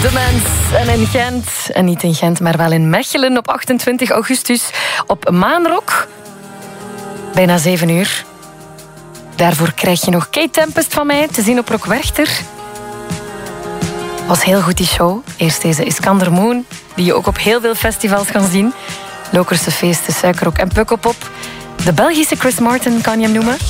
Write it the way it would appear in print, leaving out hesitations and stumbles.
De Mens. En in Gent, en niet in Gent, maar wel in Mechelen op 28 augustus op Maanrock. Bijna 7 uur. Daarvoor krijg je nog Kate Tempest van mij te zien op Rock Werchter. Was heel goed die show. Eerst deze Iskander Moon, die je ook op heel veel festivals kan zien. Lokerse feesten, Suikerrok en Pukkelpop. De Belgische Chris Martin kan je hem noemen.